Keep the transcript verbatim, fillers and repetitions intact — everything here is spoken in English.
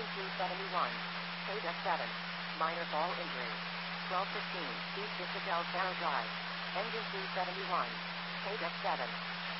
three seventy-one. K D seven. Minor fall injury. twelve fifteen. East Isabel Farrow Drive. Engine three seventy-one. K D seven.